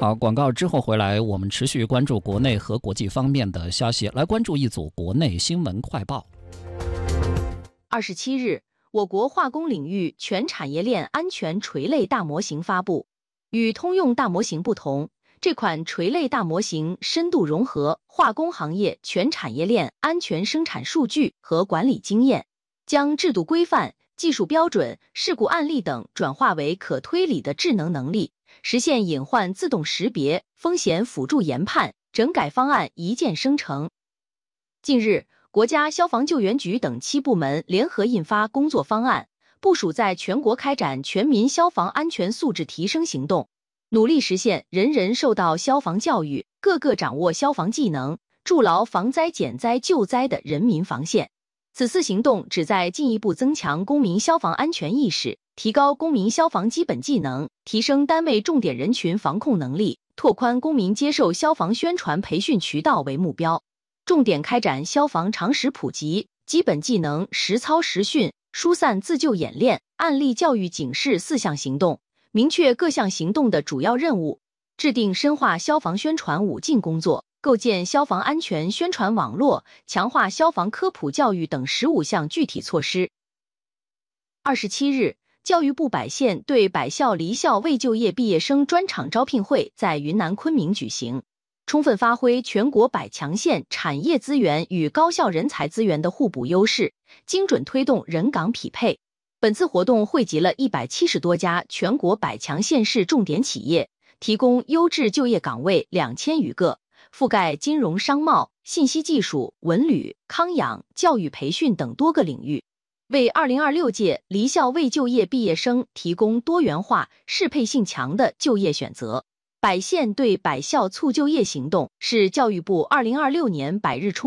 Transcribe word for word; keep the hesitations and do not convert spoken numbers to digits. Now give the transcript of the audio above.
好，广告之后回来，我们持续关注国内和国际方面的消息，来关注一组国内新闻快报。 二十七日，我国化工领域全产业链安全垂类大模型发布。与通用大模型不同，这款垂类大模型深度融合化工行业全产业链安全生产数据和管理经验，将制度规范、技术标准、事故案例等转化为可推理的智能能力，实现隐患自动识别、风险辅助研判、整改方案一键生成。近日，国家消防救援局等七部门联合印发工作方案，部署在全国开展全民消防安全素质提升行动，努力实现人人受到消防教育，个个掌握消防技能，筑牢防灾减灾救灾的人民防线。此次行动旨在进一步增强公民消防安全意识，提高公民消防基本技能，提升单位重点人群防控能力，拓宽公民接受消防宣传培训渠道为目标。重点开展消防常识普及、基本技能实操实训、疏散自救演练、案例教育警示四项行动，明确各项行动的主要任务，制定深化消防宣传五进工作，构建消防安全宣传网络，强化消防科普教育等十五项具体措施。二十七日，教育部百县对百校离校未就业毕业生专场招聘会在云南昆明举行，充分发挥全国百强县产业资源与高校人才资源的互补优势，精准推动人岗匹配。本次活动汇集了一百七十多家全国百强县市重点企业，提供优质就业岗位两千余个，覆盖金融商贸、信息技术、文旅、康养、教育培训等多个领域，为二零二六届离校未就业毕业生提供多元化、适配性强的就业选择。百县对百校促就业行动是教育部二零二六年百日冲